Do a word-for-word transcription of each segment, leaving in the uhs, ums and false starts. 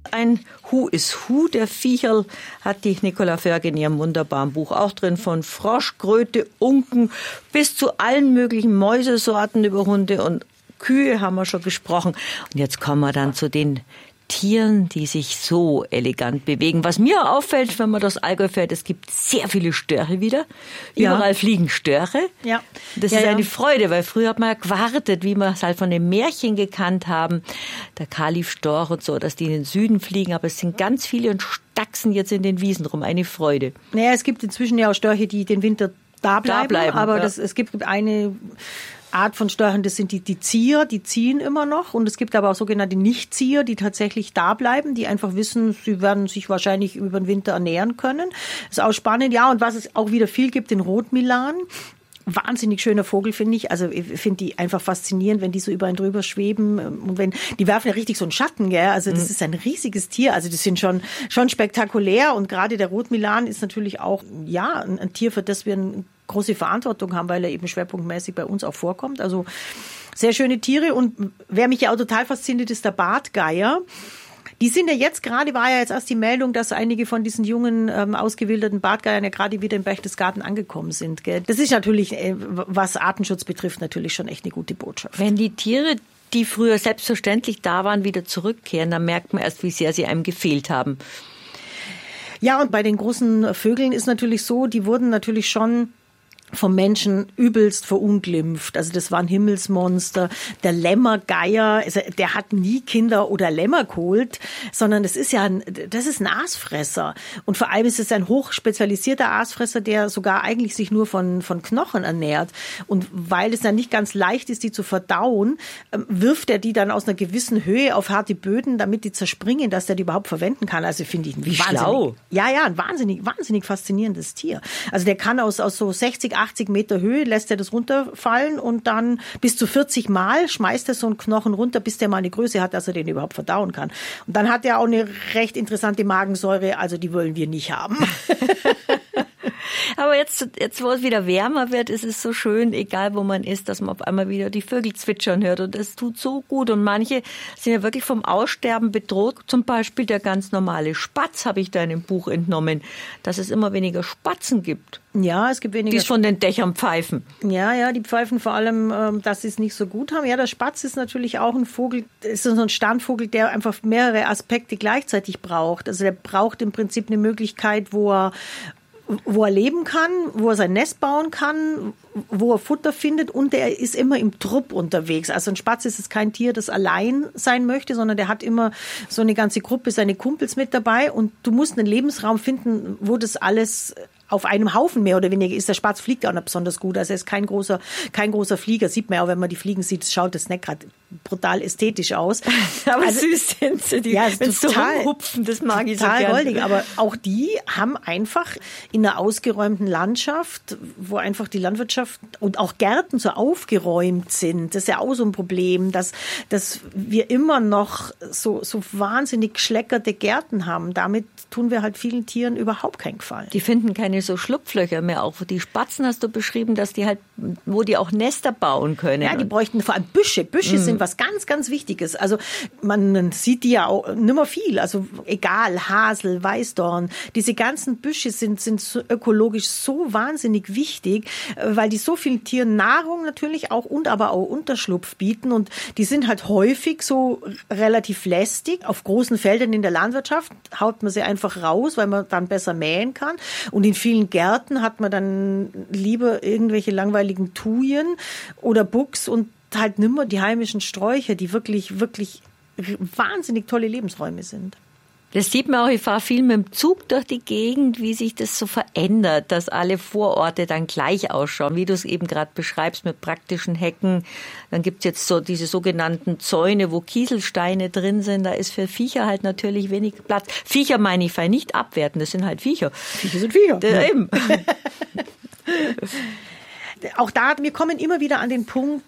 Ein Who is Who der Viecherl hat die Nicola Förg in ihrem wunderbaren Buch auch drin. Von Frosch, Kröte, Unken bis zu allen möglichen Mäusesorten über Hunde und Kühe haben wir schon gesprochen. Und jetzt kommen wir dann zu den Tieren, die sich so elegant bewegen. Was mir auffällt, wenn man das Allgäu fährt, es gibt sehr viele Störche wieder. Überall ja. fliegen Störche. Ja. Das ja, ist eine ja. Freude, weil früher hat man ja gewartet, wie wir es halt von den Märchen gekannt haben. Der Kalifstorch und so, dass die in den Süden fliegen. Aber es sind ganz viele und stachsen jetzt in den Wiesen rum. Eine Freude. Naja, es gibt inzwischen ja auch Störche, die den Winter da bleiben. Da bleiben aber ja. das, es gibt eine Art von Störchen, das sind die, die Zieher, die ziehen immer noch. Und es gibt aber auch sogenannte Nichtzieher, die tatsächlich da bleiben, die einfach wissen, sie werden sich wahrscheinlich über den Winter ernähren können. Das ist auch spannend. Ja, und was es auch wieder viel gibt, den Rotmilan. Wahnsinnig schöner Vogel, finde ich. Also ich finde die einfach faszinierend, wenn die so über einen drüber schweben. Und wenn, die werfen ja richtig so einen Schatten, gell? Also das mhm. ist ein riesiges Tier. Also die sind schon, schon spektakulär. Und gerade der Rotmilan ist natürlich auch, ja, ein, ein Tier, für das wir ein große Verantwortung haben, weil er eben schwerpunktmäßig bei uns auch vorkommt. Also sehr schöne Tiere. Und wer mich ja auch total fasziniert, ist der Bartgeier. Die sind ja jetzt gerade, war ja jetzt erst die Meldung, dass einige von diesen jungen, ähm, ausgewilderten Bartgeiern ja gerade wieder im Berchtesgaden angekommen sind. Gell? Das ist natürlich, äh, was Artenschutz betrifft, natürlich schon echt eine gute Botschaft. Wenn die Tiere, die früher selbstverständlich da waren, wieder zurückkehren, dann merkt man erst, wie sehr sie einem gefehlt haben. Ja, und bei den großen Vögeln ist natürlich so, die wurden natürlich schon vom Menschen übelst verunglimpft. Also das waren Himmelsmonster. Der Lämmergeier, also der hat nie Kinder oder Lämmer geholt, sondern das ist ja ein, das ist ein Aasfresser. Und vor allem ist es ein hochspezialisierter Aasfresser, der sogar eigentlich sich nur von, von Knochen ernährt. Und weil es dann nicht ganz leicht ist, die zu verdauen, wirft er die dann aus einer gewissen Höhe auf harte Böden, damit die zerspringen, dass der die überhaupt verwenden kann. Also finde ich ein Wie schlau. Ja, ja, ein wahnsinnig, wahnsinnig faszinierendes Tier. Also der kann aus, aus so sechzig, achtzig Meter Höhe, lässt er das runterfallen und dann bis zu vierzig Mal schmeißt er so einen Knochen runter, bis der mal eine Größe hat, dass er den überhaupt verdauen kann. Und dann hat er auch eine recht interessante Magensäure, also die wollen wir nicht haben. Aber jetzt, jetzt, wo es wieder wärmer wird, ist es so schön, egal wo man ist, dass man auf einmal wieder die Vögel zwitschern hört. Und das tut so gut. Und manche sind ja wirklich vom Aussterben bedroht. Zum Beispiel der ganz normale Spatz, habe ich da in dem Buch entnommen, dass es immer weniger Spatzen gibt. Ja, es gibt weniger. Die von den Dächern pfeifen. Ja, ja, die pfeifen vor allem, dass sie es nicht so gut haben. Ja, der Spatz ist natürlich auch ein Vogel, ist so ein Standvogel, der einfach mehrere Aspekte gleichzeitig braucht. Also der braucht im Prinzip eine Möglichkeit, wo er wo er leben kann, wo er sein Nest bauen kann, wo er Futter findet, und der ist immer im Trupp unterwegs. Also ein Spatz ist es kein Tier, das allein sein möchte, sondern der hat immer so eine ganze Gruppe, seine Kumpels mit dabei, und du musst einen Lebensraum finden, wo das alles auf einem Haufen mehr oder weniger ist. Der Spatz fliegt auch nicht besonders gut. Also er ist kein großer, kein großer Flieger. Sieht man ja auch, wenn man die Fliegen sieht, schaut das nicht gerade brutal ästhetisch aus. Aber also, süß sind sie, die, ja, wenn sie so rumhupfen, das mag ich so gerne. Total goldig, aber auch die haben einfach in einer ausgeräumten Landschaft, wo einfach die Landwirtschaft und auch Gärten so aufgeräumt sind. Das ist ja auch so ein Problem, dass, dass wir immer noch so, so wahnsinnig schleckerte Gärten haben. Damit tun wir halt vielen Tieren überhaupt keinen Gefallen. Die finden keine so Schlupflöcher mehr. Auch die Spatzen hast du beschrieben, dass die halt, wo die auch Nester bauen können. Ja, die bräuchten vor allem Büsche. Büsche mm. sind was ganz, ganz Wichtiges. Also man sieht die ja auch nimmer viel. Also egal, Hasel, Weißdorn, diese ganzen Büsche sind, sind so ökologisch so wahnsinnig wichtig, weil die so vielen Tieren Nahrung natürlich auch und aber auch Unterschlupf bieten, und die sind halt häufig so relativ lästig. Auf großen Feldern in der Landwirtschaft haut man sie einfach raus, weil man dann besser mähen kann, und in vielen Gärten hat man dann lieber irgendwelche langweiligen Thujen oder Buchs und halt nimmer die heimischen Sträucher, die wirklich, wirklich wahnsinnig tolle Lebensräume sind. Das sieht man auch, ich fahre viel mit dem Zug durch die Gegend, wie sich das so verändert, dass alle Vororte dann gleich ausschauen, wie du es eben gerade beschreibst mit praktischen Hecken. Dann gibt's jetzt so diese sogenannten Zäune, wo Kieselsteine drin sind. Da ist für Viecher halt natürlich wenig Platz. Viecher meine ich fein nicht abwerten, das sind halt Viecher. Viecher sind Viecher. Ja, eben. Auch da, wir kommen immer wieder an den Punkt,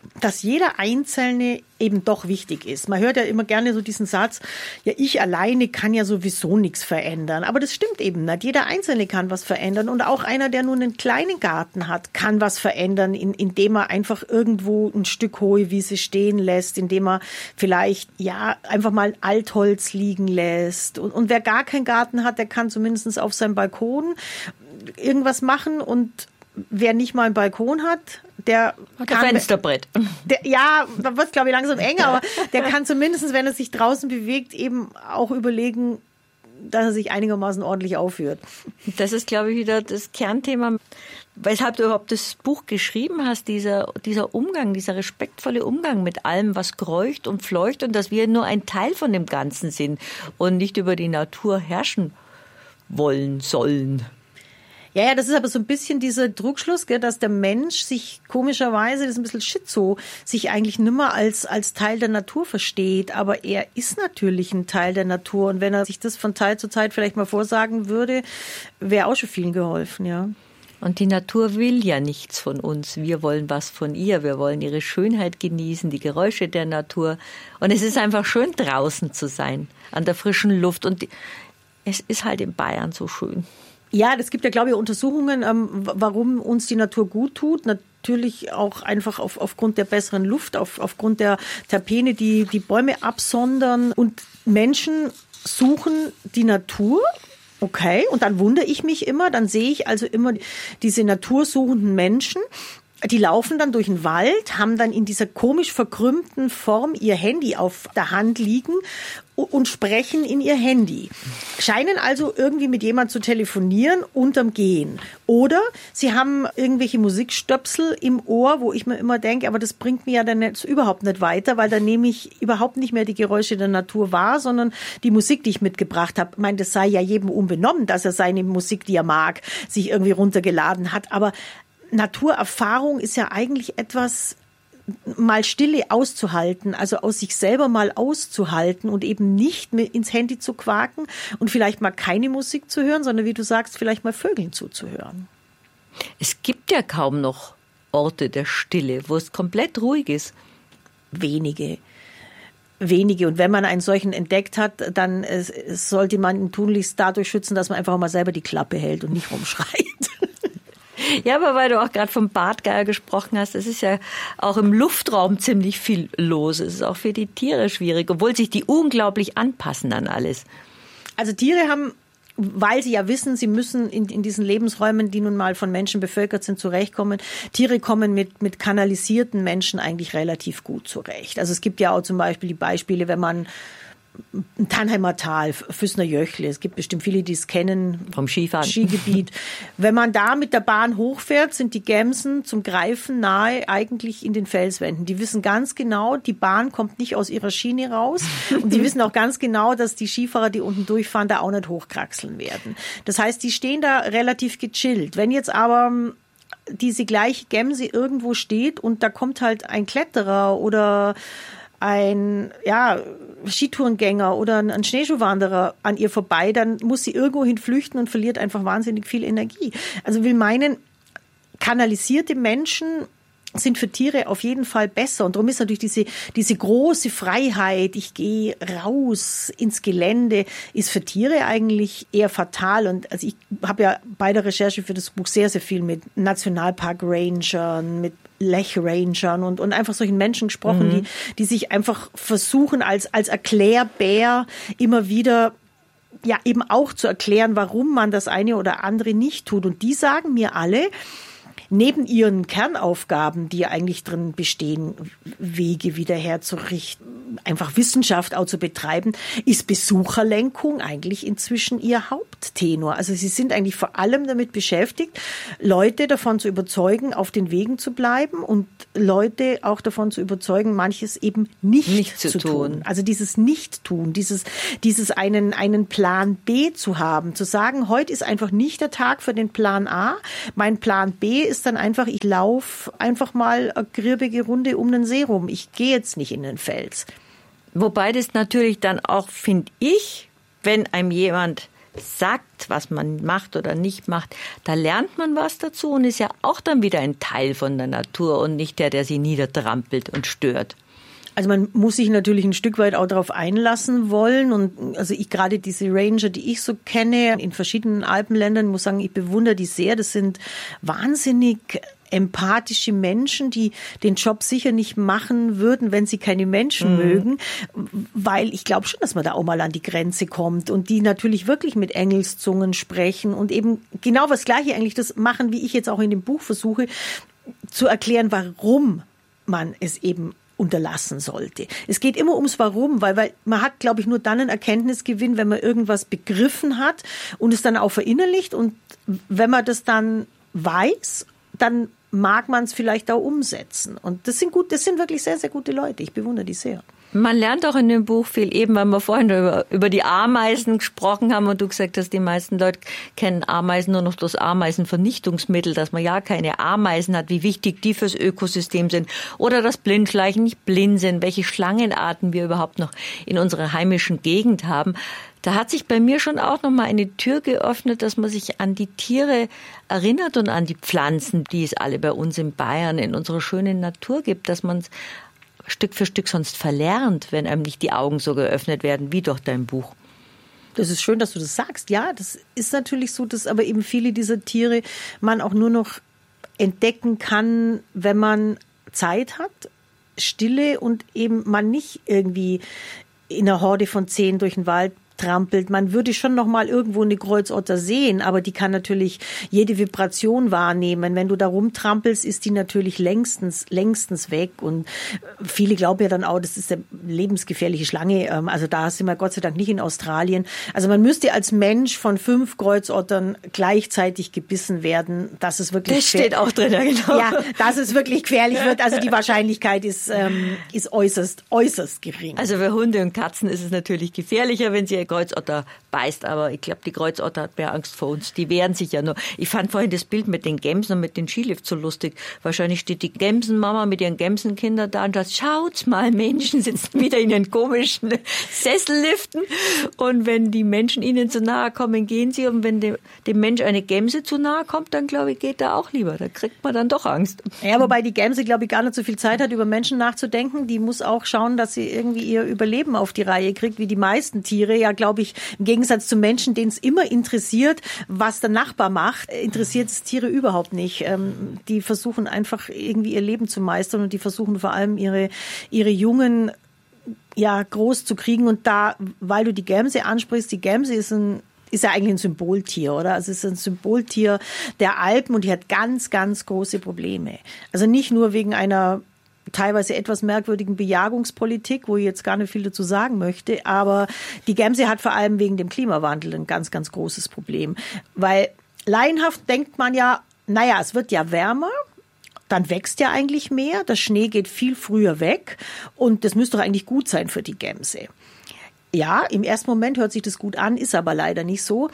dass jeder Einzelne eben doch wichtig ist. Man hört ja immer gerne so diesen Satz, ja, ich alleine kann ja sowieso nichts verändern. Aber das stimmt eben nicht. Jeder Einzelne kann was verändern. Und auch einer, der nur einen kleinen Garten hat, kann was verändern, in, indem er einfach irgendwo ein Stück hohe Wiese stehen lässt, indem er vielleicht, ja, einfach mal Altholz liegen lässt. Und, und wer gar keinen Garten hat, der kann zumindest auf seinem Balkon irgendwas machen. Und wer nicht mal einen Balkon hat, der hat kann, ein Fensterbrett. Der, ja, da wird es, glaube ich, langsam enger, aber der kann zumindest, wenn er sich draußen bewegt, eben auch überlegen, dass er sich einigermaßen ordentlich aufführt. Das ist, glaube ich, wieder das Kernthema, weshalb du überhaupt das Buch geschrieben hast, dieser, dieser Umgang, dieser respektvolle Umgang mit allem, was kreucht und fleucht und dass wir nur ein Teil von dem Ganzen sind und nicht über die Natur herrschen wollen, sollen. Ja, ja, das ist aber so ein bisschen dieser Trugschluss, gell, dass der Mensch sich komischerweise, das ist ein bisschen schizo, sich eigentlich nimmer als, als Teil der Natur versteht. Aber er ist natürlich ein Teil der Natur. Und wenn er sich das von Zeit zu Zeit vielleicht mal vorsagen würde, wäre auch schon vielen geholfen, ja. Und die Natur will ja nichts von uns. Wir wollen was von ihr. Wir wollen ihre Schönheit genießen, die Geräusche der Natur. Und es ist einfach schön, draußen zu sein, an der frischen Luft. Und es ist halt in Bayern so schön. Ja, das gibt ja, glaube ich, Untersuchungen, ähm, warum uns die Natur gut tut. Natürlich auch einfach auf, aufgrund der besseren Luft, auf, aufgrund der Terpene, die die Bäume absondern. Und Menschen suchen die Natur. Okay, und dann wundere ich mich immer, dann sehe ich also immer diese natursuchenden Menschen, die laufen dann durch den Wald, haben dann in dieser komisch verkrümmten Form ihr Handy auf der Hand liegen und sprechen in ihr Handy. Scheinen also irgendwie mit jemand zu telefonieren unterm Gehen. Oder sie haben irgendwelche Musikstöpsel im Ohr, wo ich mir immer denke, aber das bringt mir ja dann jetzt überhaupt nicht weiter, weil dann nehme ich überhaupt nicht mehr die Geräusche der Natur wahr, sondern die Musik, die ich mitgebracht habe. Ich meine, das sei ja jedem unbenommen, dass er seine Musik, die er mag, sich irgendwie runtergeladen hat. Aber Naturerfahrung ist ja eigentlich etwas, mal Stille auszuhalten, also aus sich selber mal auszuhalten und eben nicht mehr ins Handy zu quaken und vielleicht mal keine Musik zu hören, sondern wie du sagst, vielleicht mal Vögeln zuzuhören. Es gibt ja kaum noch Orte der Stille, wo es komplett ruhig ist. Wenige. Wenige. Und wenn man einen solchen entdeckt hat, dann äh, sollte man ihn tunlichst dadurch schützen, dass man einfach mal selber die Klappe hält und nicht rumschreit. Ja, aber weil du auch gerade vom Bartgeier gesprochen hast, es ist ja auch im Luftraum ziemlich viel los. Es ist auch für die Tiere schwierig, obwohl sich die unglaublich anpassen an alles. Also Tiere haben, weil sie ja wissen, sie müssen in, in diesen Lebensräumen, die nun mal von Menschen bevölkert sind, zurechtkommen. Tiere kommen mit, mit kanalisierten Menschen eigentlich relativ gut zurecht. Also es gibt ja auch zum Beispiel die Beispiele, wenn man Tannheimer Tal, Füßner Jöchle. Es gibt bestimmt viele, die es kennen. Vom Skifahren. Skigebiet. Wenn man da mit der Bahn hochfährt, sind die Gämsen zum Greifen nahe eigentlich in den Felswänden. Die wissen ganz genau, die Bahn kommt nicht aus ihrer Schiene raus. Und die wissen auch ganz genau, dass die Skifahrer, die unten durchfahren, da auch nicht hochkraxeln werden. Das heißt, die stehen da relativ gechillt. Wenn jetzt aber diese gleiche Gämse irgendwo steht und da kommt halt ein Kletterer oder ein, ja, Skitourengänger oder ein Schneeschuhwanderer an ihr vorbei, dann muss sie irgendwohin flüchten und verliert einfach wahnsinnig viel Energie. Also will meinen, kanalisierte Menschen sind für Tiere auf jeden Fall besser. Und darum ist natürlich diese, diese große Freiheit, ich gehe raus ins Gelände, ist für Tiere eigentlich eher fatal. Und also ich habe ja bei der Recherche für das Buch sehr, sehr viel mit Nationalpark-Rangern, mit Lech-Rangern und, und einfach solchen Menschen gesprochen, mhm. die, die sich einfach versuchen, als, als Erklärbär immer wieder ja eben auch zu erklären, warum man das eine oder andere nicht tut. Und die sagen mir alle, neben ihren Kernaufgaben, die ja eigentlich drin bestehen, Wege wieder herzurichten, einfach Wissenschaft auch zu betreiben, ist Besucherlenkung eigentlich inzwischen ihr Haupttenor. Also sie sind eigentlich vor allem damit beschäftigt, Leute davon zu überzeugen, auf den Wegen zu bleiben und Leute auch davon zu überzeugen, manches eben nicht, nicht zu, zu tun. tun. Also dieses Nicht-Tun, dieses, dieses einen, einen Plan B zu haben, zu sagen, heute ist einfach nicht der Tag für den Plan A. Mein Plan B ist dann einfach, ich laufe einfach mal eine grirbige Runde um den See rum. Ich gehe jetzt nicht in den Fels. Wobei das natürlich dann auch, finde ich, wenn einem jemand sagt, was man macht oder nicht macht, da lernt man was dazu und ist ja auch dann wieder ein Teil von der Natur und nicht der, der sie niedertrampelt und stört. Also man muss sich natürlich ein Stück weit auch darauf einlassen wollen und also ich gerade diese Ranger, die ich so kenne, in verschiedenen Alpenländern, muss sagen, ich bewundere die sehr. Das sind wahnsinnig empathische Menschen, die den Job sicher nicht machen würden, wenn sie keine Menschen mhm. mögen, weil ich glaube schon, dass man da auch mal an die Grenze kommt und die natürlich wirklich mit Engelszungen sprechen und eben genau das Gleiche eigentlich das machen, wie ich jetzt auch in dem Buch versuche, zu erklären, warum man es eben unterlassen sollte. Es geht immer ums Warum, weil, weil man hat, glaube ich, nur dann einen Erkenntnisgewinn, wenn man irgendwas begriffen hat und es dann auch verinnerlicht und wenn man das dann weiß, dann mag man es vielleicht auch umsetzen. Und das sind gut, das sind wirklich sehr, sehr gute Leute. Ich bewundere die sehr. Man lernt auch in dem Buch viel, eben weil wir vorhin über, über die Ameisen gesprochen haben und du gesagt hast, die meisten Leute kennen Ameisen nur noch das Ameisenvernichtungsmittel, dass man ja keine Ameisen hat, wie wichtig die fürs Ökosystem sind oder dass Blindschleichen nicht blind sind, welche Schlangenarten wir überhaupt noch in unserer heimischen Gegend haben. Da hat sich bei mir schon auch noch mal eine Tür geöffnet, dass man sich an die Tiere erinnert und an die Pflanzen, die es alle bei uns in Bayern in unserer schönen Natur gibt, dass man es Stück für Stück sonst verlernt, wenn einem nicht die Augen so geöffnet werden, wie durch dein Buch. Das ist schön, dass du das sagst. Ja, das ist natürlich so, dass aber eben viele dieser Tiere man auch nur noch entdecken kann, wenn man Zeit hat, Stille und eben man nicht irgendwie in einer Horde von zehn durch den Wald trampelt. Man würde schon noch mal irgendwo eine Kreuzotter sehen, aber die kann natürlich jede Vibration wahrnehmen. Wenn du da rumtrampelst, ist die natürlich längstens, längstens weg. Und viele glauben ja dann auch, das ist eine lebensgefährliche Schlange. Also da sind wir Gott sei Dank nicht in Australien. Also man müsste als Mensch von fünf Kreuzottern gleichzeitig gebissen werden. Das ist wirklich. Das steht auch drin, ja, genau. Ja, dass es wirklich gefährlich wird. Also die Wahrscheinlichkeit ist, ähm, ist äußerst, äußerst gering. Also für Hunde und Katzen ist es natürlich gefährlicher, wenn sie Kreuzotter beißt, aber ich glaube, die Kreuzotter hat mehr Angst vor uns. Die wehren sich ja nur. Ich fand vorhin das Bild mit den Gämsen und mit den Skilifts so lustig. Wahrscheinlich steht die Gämsenmama mit ihren Gämsenkindern da und sagt, schaut's mal, Menschen sitzen wieder in ihren komischen Sesselliften und wenn die Menschen ihnen zu nahe kommen, gehen sie und wenn dem, dem Mensch eine Gämse zu nahe kommt, dann glaube ich, geht er auch lieber. Da kriegt man dann doch Angst. Ja, wobei die Gämse, glaube ich, gar nicht so viel Zeit hat, über Menschen nachzudenken. Die muss auch schauen, dass sie irgendwie ihr Überleben auf die Reihe kriegt, wie die meisten Tiere. Ja, glaube ich, im Gegensatz zu Menschen, denen es immer interessiert, was der Nachbar macht, interessiert es Tiere überhaupt nicht. Ähm, die versuchen einfach irgendwie ihr Leben zu meistern und die versuchen vor allem ihre, ihre Jungen ja, groß zu kriegen. Und da, weil du die Gämse ansprichst, die Gämse ist ein ist ja eigentlich ein Symboltier, oder? Also es ist ein Symboltier der Alpen und die hat ganz, ganz große Probleme. Also nicht nur wegen einer teilweise etwas merkwürdigen Bejagungspolitik, wo ich jetzt gar nicht viel dazu sagen möchte, aber die Gämse hat vor allem wegen dem Klimawandel ein ganz, ganz großes Problem. Weil laienhaft denkt man ja, naja, es wird ja wärmer, dann wächst ja eigentlich mehr, der Schnee geht viel früher weg und das müsste doch eigentlich gut sein für die Gämse. Ja, im ersten Moment hört sich das gut an, ist aber leider nicht so,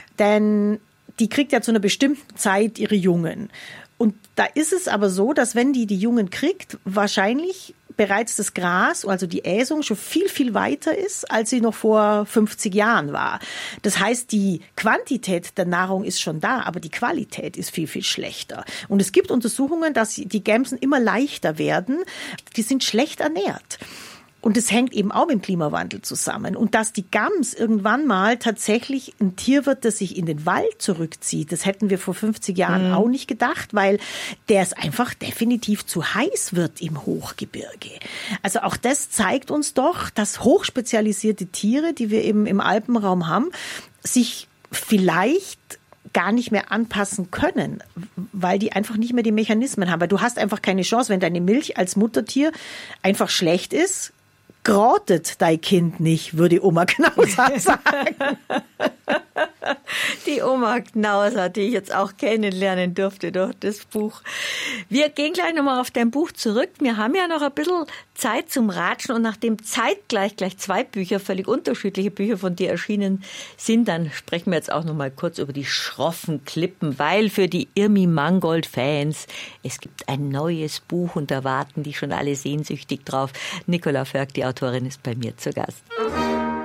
denn die kriegt ja zu einer bestimmten Zeit ihre Jungen. Und da ist es aber so, dass wenn die die Jungen kriegt, wahrscheinlich bereits das Gras, also die Äsung, schon viel, viel weiter ist, als sie noch vor fünfzig Jahren war. Das heißt, die Quantität der Nahrung ist schon da, aber die Qualität ist viel, viel schlechter. Und es gibt Untersuchungen, dass die Gämsen immer leichter werden. Die sind schlecht ernährt. Und es hängt eben auch mit dem Klimawandel zusammen. Und dass die Gams irgendwann mal tatsächlich ein Tier wird, das sich in den Wald zurückzieht, das hätten wir vor fünfzig Jahren mhm. auch nicht gedacht, weil der es einfach definitiv zu heiß wird im Hochgebirge. Also auch das zeigt uns doch, dass hochspezialisierte Tiere, die wir eben im Alpenraum haben, sich vielleicht gar nicht mehr anpassen können, weil die einfach nicht mehr die Mechanismen haben. Weil du hast einfach keine Chance, wenn deine Milch als Muttertier einfach schlecht ist, grottet dein Kind nicht, würde Oma Knauser sagen. Die Oma Knauser, die ich jetzt auch kennenlernen durfte durch das Buch. Wir gehen gleich nochmal auf dein Buch zurück. Wir haben ja noch ein bisschen Zeit zum Ratschen und nachdem zeitgleich gleich zwei Bücher, völlig unterschiedliche Bücher von dir erschienen sind, dann sprechen wir jetzt auch nochmal kurz über die schroffen Klippen, weil für die Irmi Mangold-Fans, es gibt ein neues Buch und da warten die schon alle sehnsüchtig drauf. Nicola Völk, die Autorin, ist bei mir zu Gast.